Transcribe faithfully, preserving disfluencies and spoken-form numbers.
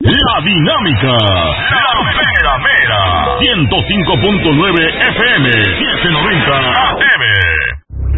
La Dinámica, La Mera Mera, ciento cinco punto nueve F M, setecientos noventa A